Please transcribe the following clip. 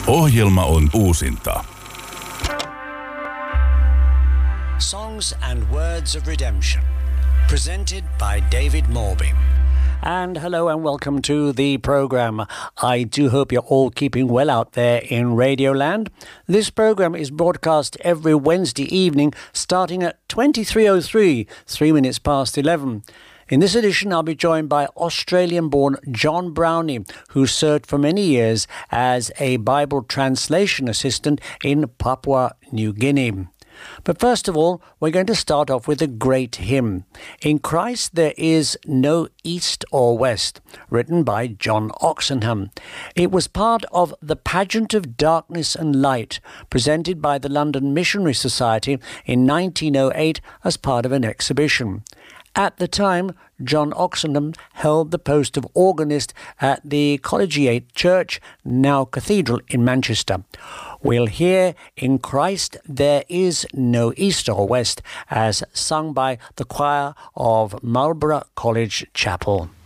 Ohjelma on uusinta. Songs and Words of Redemption, presented by David Morby. And hello and welcome to the program. I do hope you're all keeping well out there in Radioland. This program is broadcast every Wednesday evening starting at 23:03, 3 minutes past 11. In this edition, I'll be joined by Australian-born John Brownie, who served for many years as a Bible translation assistant in Papua New Guinea. But first of all, we're going to start off with a great hymn, In Christ There Is No East or West, written by John Oxenham. It was part of The Pageant of Darkness and Light, presented by the London Missionary Society in 1908 as part of an exhibition. At the time, John Oxenham held the post of organist at the Collegiate Church, now Cathedral, in Manchester. We'll hear In Christ There Is No East or West as sung by the choir of Marlborough College Chapel.